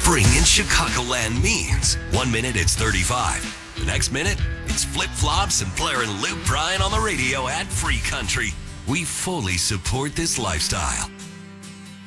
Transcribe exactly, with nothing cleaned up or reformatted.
spring in Chicagoland means one minute it's thirty-five. The next minute, it's flip-flops and blaring Luke Bryan on the radio at Free Country. We fully support this lifestyle.